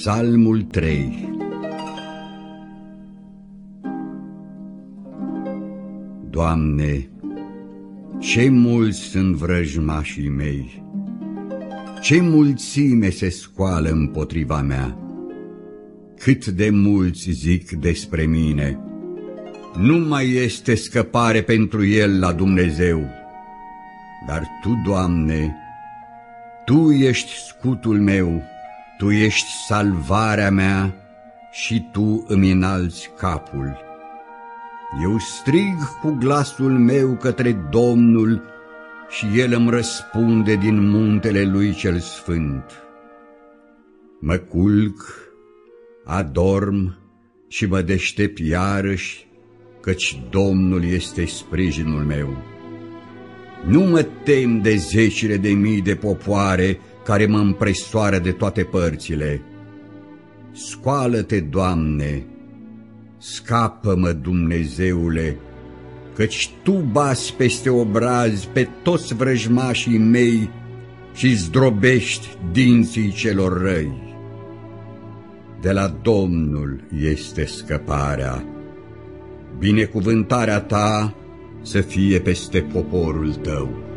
Psalmul 3. Doamne, ce mulți sunt vrăjmașii mei, ce mulțime se scoală împotriva mea, cât de mulți zic despre mine, nu mai este scăpare pentru el la Dumnezeu. Dar Tu, Doamne, Tu ești scutul meu, Tu ești salvarea mea și Tu îmi înalți capul. Eu strig cu glasul meu către Domnul și El îmi răspunde din muntele Lui cel sfânt. Mă culc, adorm și mă deștept iarăși, căci Domnul este sprijinul meu. Nu mă tem de zecile de mii de popoare care mă împresoară de toate părțile. Scoală-te, Doamne, scapă-mă, Dumnezeule, căci Tu bați peste obraz pe toți vrăjmașii mei și zdrobești dinții celor răi. De la Domnul este scăparea. Binecuvântarea Ta să fie peste poporul Tău.